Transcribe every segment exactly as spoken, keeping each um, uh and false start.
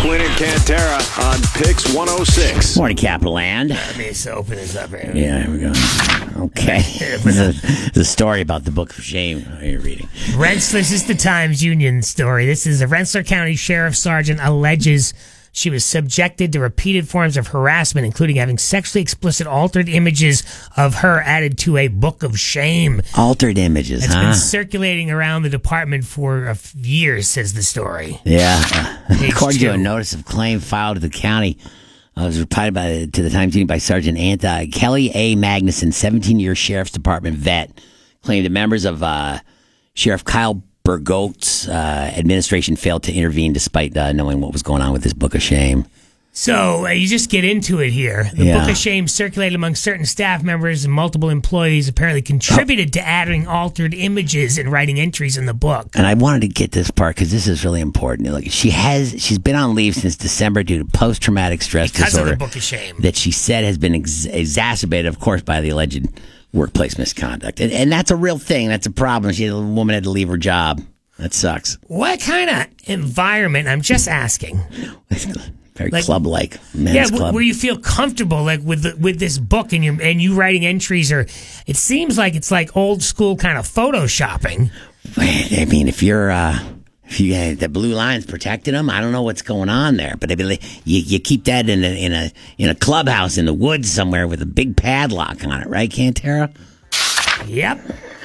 Quinn and Cantera on Pix one oh six. Morning, Capital Land. Let me just open this up here. Yeah, here we go. Okay. This is a story about the Book of Shame you're reading. Rensselaer, this is the Times Union story. This is a Rensselaer County Sheriff Sergeant alleges she was subjected to repeated forms of harassment, including having sexually explicit altered images of her added to a book of shame. Altered images, It's huh? been circulating around the department for a f- years, says the story. Yeah. According two. to a notice of claim filed at the county, uh, was replied by, to the Times Union by Sergeant Anta Kelly A. Magnuson, seventeen-year Sheriff's Department vet, claimed that members of uh, Sheriff Kyle Burgoat's uh, administration failed to intervene despite uh, knowing what was going on with this Book of Shame. So uh, you just get into it here. The Yeah. Book of Shame circulated among certain staff members and multiple employees apparently contributed to adding altered images and writing entries in the book. And I wanted to get this part because this is really important. Like she has, she's been on leave since December due to post-traumatic stress Because disorder of the Book of Shame. that she said has been ex- exacerbated, of course, by the alleged workplace misconduct. And, and that's a real thing. That's a problem. She, a woman had to leave her job. That sucks. What kind of environment, I'm just asking, Very Like- club-like, men's yeah, w- club. where you feel comfortable like with the, with this book and you and you writing entries, or it seems like it's like old school kind of photoshopping. I mean, if you're, uh, if you uh, the blue line's protecting them, I don't know what's going on there. But I mean, you you keep that in a in a in a clubhouse in the woods somewhere with a big padlock on it, right, Cantera? Yep.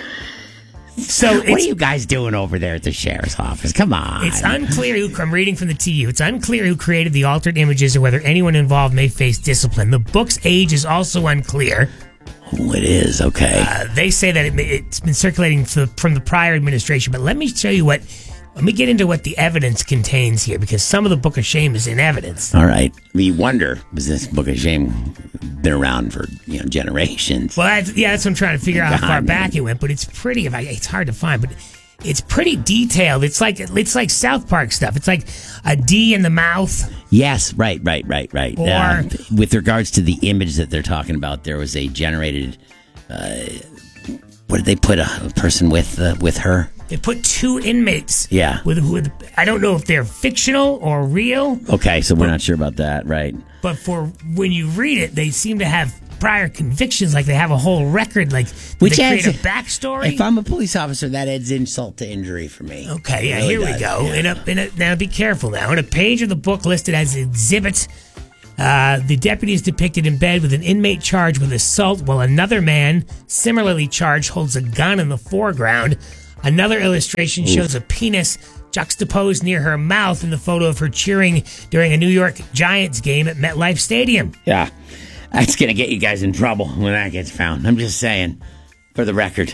So What it's, are you guys doing over there at the sheriff's office? Come on. it's unclear who, I'm reading from the T U, it's unclear who created the altered images or whether anyone involved may face discipline. The book's age is also unclear. Oh, it is, okay. Uh, they say that it, may- it's been circulating for, from the prior administration, but let me show you what, let me get into what the evidence contains here, because some of the Book of Shame is in evidence. All right. I mean, you wonder, was this Book of Shame been around for, you know, generations? Well, that's, yeah, that's what I'm trying to figure out how God, far man. back it went, but it's pretty, if I, it's hard to find, but it's pretty detailed. It's like, it's like South Park stuff. It's like a D in the mouth. Yes, right, right, right, right. Or- Uh, with regards to the image that they're talking about, there was a generated, uh, what did they put a, a person with, uh, with her? They put two inmates. Yeah. With, with, I don't know if they're fictional or real, Okay, so we're not sure about that, right? but for when you read it, they seem to have prior convictions, like they have a whole record, like Which they create adds- a backstory. If I'm a police officer, that adds insult to injury for me. Okay, yeah, It really here we does, go. yeah. In a, in a, now, be careful now. In a page of the book listed as exhibit, uh, the deputy is depicted in bed with an inmate charged with assault, while another man, similarly charged, holds a gun in the foreground. Another illustration shows a penis juxtaposed near her mouth in the photo of her cheering during a New York Giants game at MetLife Stadium. Yeah, that's going to get you guys in trouble when that gets found. I'm just saying, for the record.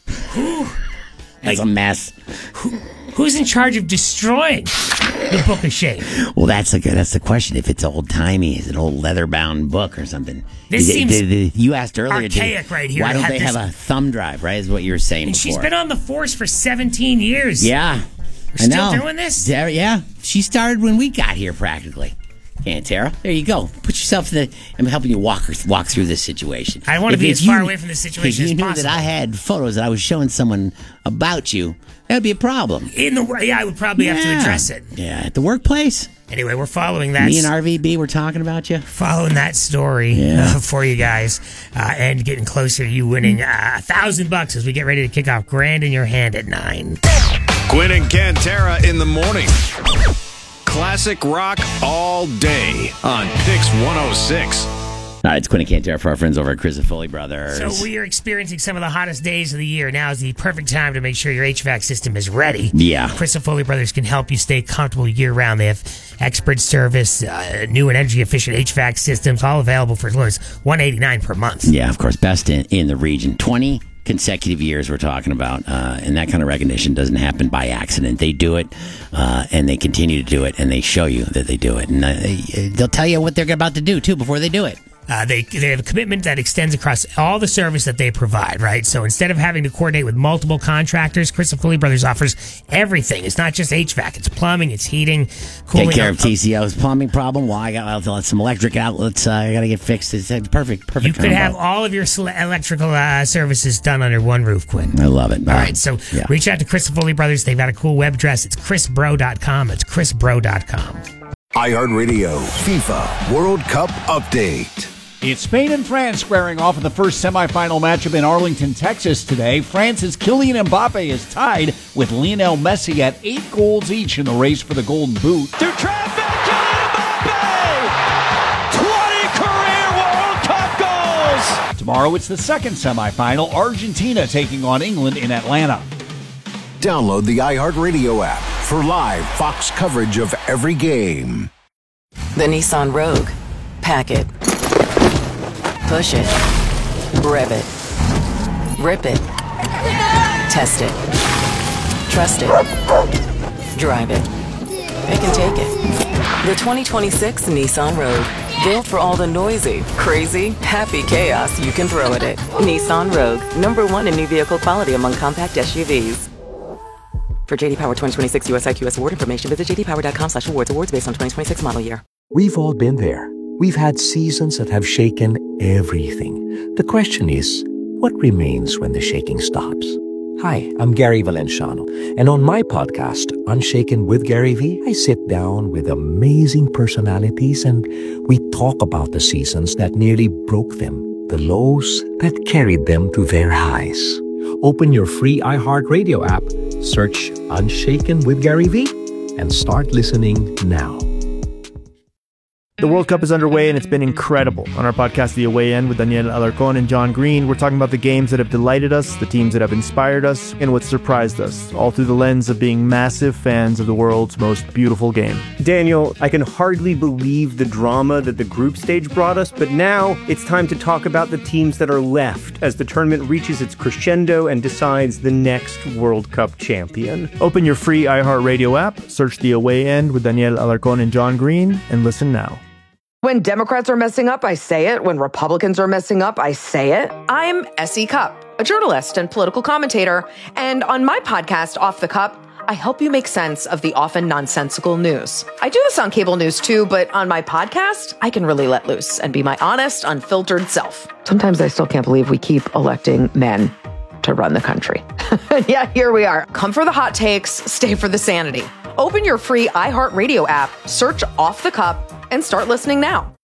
That's a mess. Who's in charge of destroying the Book of Shame? Well, that's a good, that's the question. If it's old timey, is it an old leather bound book or something? This Did- seems did- did- you asked earlier. did- archaic right here Why to don't have they this- have a thumb drive? Right, is what you were saying And before. she's been on the force for seventeen years. Yeah, We're I still know. doing this? Yeah, yeah, she started when we got here, practically. Cantera, there you go. Put yourself in the. I'm helping you walk walk through this situation. I wanna If- be if as far you- away from this situation If as you knew possible. that I had photos that I was showing someone about you, that would be a problem. In the yeah, I would probably have to Yeah. address it. Yeah, at the workplace. Anyway, we're following that. Me and R V B were talking about you. following that story Yeah. uh, for you guys, uh, and getting closer to you winning uh, a thousand bucks as we get ready to kick off Grand in Your Hand at nine. Quinn and Cantera in the morning. Classic rock all day on Pix one oh six. All right, it's Quinn and Cantera for our friends over at Chris and Foley Brothers. So we are experiencing some of the hottest days of the year. Now is the perfect time to make sure your H V A C system is ready. Yeah. Chris and Foley Brothers can help you stay comfortable year round. They have expert service, uh, new and energy efficient H V A C systems, all available for as low as one hundred eighty-nine dollars per month. Yeah, of course, best in, in the region. twenty consecutive years we're talking about, uh, and that kind of recognition doesn't happen by accident. They do it, uh, and they continue to do it, and they show you that they do it. And uh, they, they'll tell you what they're about to do, too, before they do it. Uh, they they have a commitment that extends across all the service that they provide, right? So instead of having to coordinate with multiple contractors, Chris and Foley Brothers offers everything. It's not just H V A C. It's plumbing, it's heating, cooling. Take care of T C O's plumbing problem. Well, I got uh, some electric outlets. Uh, I got to get fixed. It's uh, perfect, perfect. You could combo. have all of your sele- electrical uh, services done under one roof, Quinn. I love it. All right, so yeah. reach out to Chris and Foley Brothers. They've got a cool web address. It's chris bro dot com. It's chris bro dot com. iHeartRadio FIFA World Cup Update. It's Spain and France squaring off in the first semifinal matchup in Arlington, Texas today. France's Kylian Mbappe is tied with Lionel Messi at eight goals each in the race for the Golden Boot. Through traffic, Kylian Mbappe! twenty career World Cup goals! Tomorrow it's the second semifinal, Argentina taking on England in Atlanta. Download the iHeartRadio app for live Fox coverage of every game. The Nissan Rogue. Pack it. Push it. Rev it. Rip it. Test it. Trust it. Drive it. Pick and take it. The twenty twenty-six Nissan Rogue. Built for all the noisy, crazy, happy chaos you can throw at it. Nissan Rogue. Number one in new vehicle quality among compact S U Vs. For J D Power twenty twenty-six U S I Q S award information, visit j d power dot com slash awards. Awards based on twenty twenty-six model year. We've all been there. We've had seasons that have shaken everything. The question is, what remains when the shaking stops? Hi, I'm Gary Valenciano, and on my podcast, Unshaken with Gary V, I sit down with amazing personalities and we talk about the seasons that nearly broke them, the lows that carried them to their highs. Open your free iHeartRadio app, search Unshaken with Gary V, and start listening now. The World Cup is underway, and it's been incredible. On our podcast, The Away End, with Daniel Alarcón and John Green, we're talking about the games that have delighted us, the teams that have inspired us, and what surprised us, all through the lens of being massive fans of the world's most beautiful game. Daniel, I can hardly believe the drama that the group stage brought us, but now it's time to talk about the teams that are left as the tournament reaches its crescendo and decides the next World Cup champion. Open your free iHeartRadio app, search The Away End with Daniel Alarcón and John Green, and listen now. When Democrats are messing up, I say it. When Republicans are messing up, I say it. I'm Essie Cupp, a journalist and political commentator. And on my podcast, Off the Cup, I help you make sense of the often nonsensical news. I do this on cable news too, but on my podcast, I can really let loose and be my honest, unfiltered self. Sometimes I still can't believe we keep electing men to run the country. Yeah, here we are. Come for the hot takes, stay for the sanity. Open your free iHeartRadio app, search Off the Cup, and start listening now.